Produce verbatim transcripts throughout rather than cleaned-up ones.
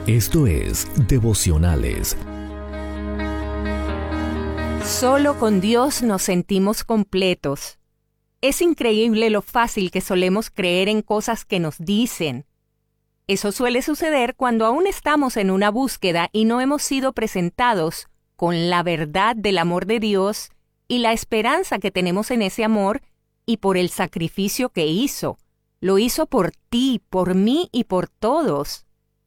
Esto es Devocionales. Solo con Dios nos sentimos completos. Es increíble lo fácil que solemos creer en cosas que nos dicen. Eso suele suceder cuando aún estamos en una búsqueda y no hemos sido presentados con la verdad del amor de Dios y la esperanza que tenemos en ese amor y por el sacrificio que hizo. Lo hizo por ti, por mí y por todos.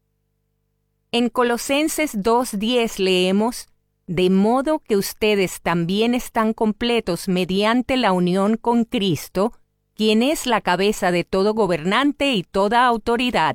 En Colosenses dos diez leemos: de modo que ustedes también están completos mediante la unión con Cristo, quien es la cabeza de todo gobernante y toda autoridad.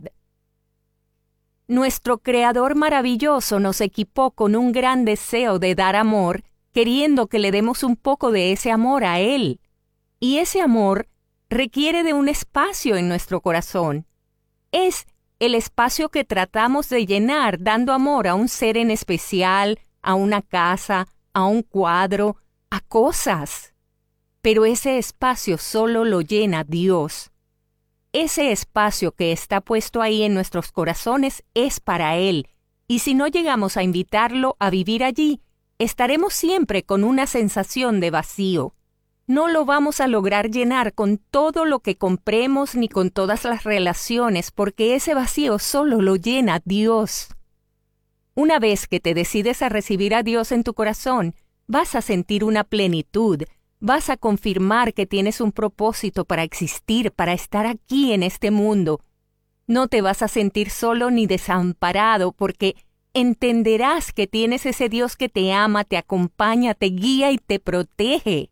Nuestro Creador maravilloso nos equipó con un gran deseo de dar amor, queriendo que le demos un poco de ese amor a Él. Y ese amor requiere de un espacio en nuestro corazón. Es el espacio que tratamos de llenar dando amor a un ser en especial, a una casa, a un cuadro, a cosas. Pero ese espacio solo lo llena Dios. Ese espacio que está puesto ahí en nuestros corazones es para Él, y si no llegamos a invitarlo a vivir allí, estaremos siempre con una sensación de vacío. No lo vamos a lograr llenar con todo lo que compremos ni con todas las relaciones, porque ese vacío solo lo llena Dios. Una vez que te decides a recibir a Dios en tu corazón, vas a sentir una plenitud, vas a confirmar que tienes un propósito para existir, para estar aquí en este mundo. No te vas a sentir solo ni desamparado, porque entenderás que tienes ese Dios que te ama, te acompaña, te guía y te protege.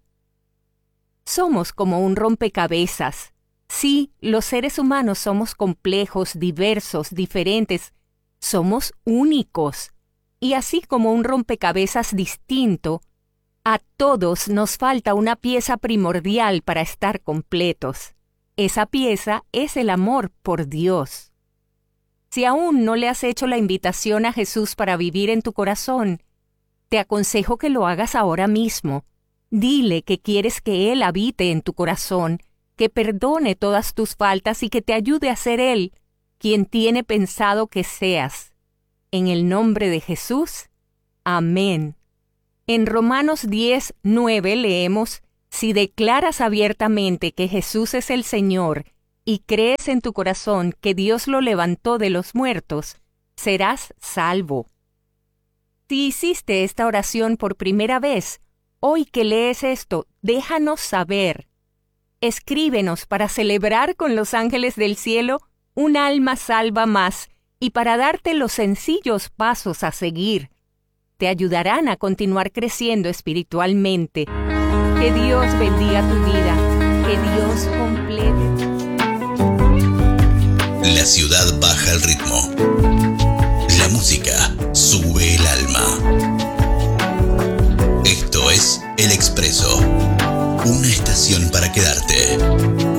Somos como un rompecabezas. Sí, los seres humanos somos complejos, diversos, diferentes. Somos únicos. Y así como un rompecabezas distinto, a todos nos falta una pieza primordial para estar completos. Esa pieza es el amor por Dios. Si aún no le has hecho la invitación a Jesús para vivir en tu corazón, te aconsejo que lo hagas ahora mismo. Dile que quieres que Él habite en tu corazón, que perdone todas tus faltas y que te ayude a ser Él quien tiene pensado que seas. En el nombre de Jesús, amén. En Romanos diez nueve leemos: si declaras abiertamente que Jesús es el Señor y crees en tu corazón que Dios lo levantó de los muertos, serás salvo. Si hiciste esta oración por primera vez, hoy que lees esto, déjanos saber. Escríbenos para celebrar con los ángeles del cielo un alma salva más y para darte los sencillos pasos a seguir. Te ayudarán a continuar creciendo espiritualmente. Que Dios bendiga tu vida. Que Dios complete. La ciudad baja el ritmo. La música sube el alma. Esto es El Expreso, una estación para quedarte.